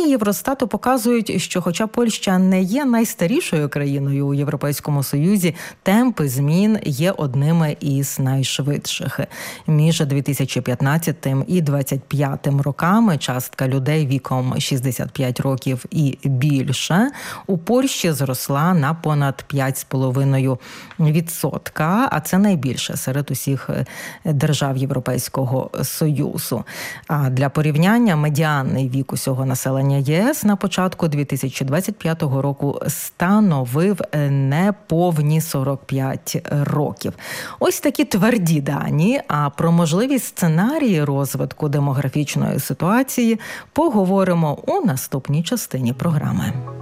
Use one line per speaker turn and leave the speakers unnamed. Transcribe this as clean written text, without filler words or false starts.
Дані Євростату показують, що хоча Польща не є найстарішою країною у Європейському Союзі, темпи змін є одними із найшвидших. Між 2015 і 2025 роками частка людей віком 65 років і більше у Польщі зросла на понад 5,5%, а це найбільше серед усіх держав Європейського Союзу. А для порівняння медіанний вік усього населення ЄС на початку 2025 року становив неповні 45 років. Ось такі тверді дані, а про можливі сценарії розвитку демографічної ситуації поговоримо у наступній частині програми.